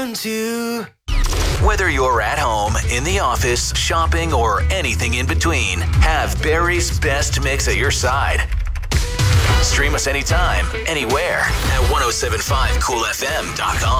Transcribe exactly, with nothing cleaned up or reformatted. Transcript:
Two. Whether you're at home, in the office, shopping, or anything in between, have Barry's best mix at your side. Stream us anytime, anywhere at ten seventy-five cool f m dot com.